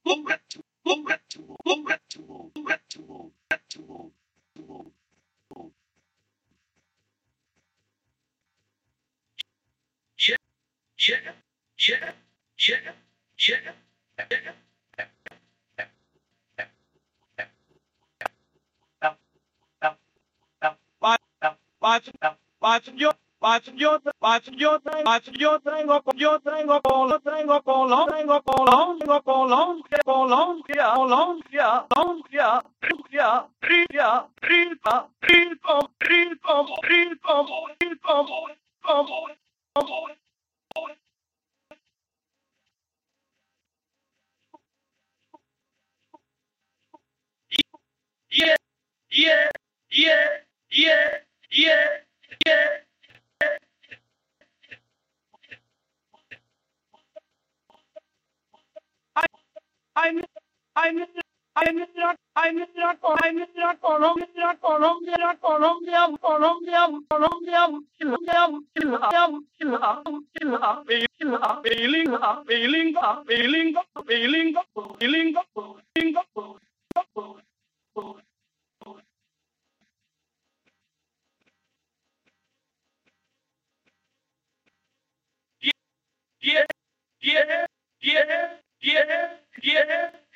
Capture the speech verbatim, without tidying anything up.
yo yo yo yo traigo yo traigo colón traigo colón traigo colón traigo colón colón ya colón ya colón ya ya ya rico rico rico rico rico rico yeah yeah yeah yeah yeah yeah I'm I'm I'm I'm I'm Colombia, Colombia, Colombia, Colombia, Colombia, Colombia, Colombia, Colombia, feeling, feeling, feeling, feeling, feeling, feeling, yeah, yeah, yeah, yeah, yeah,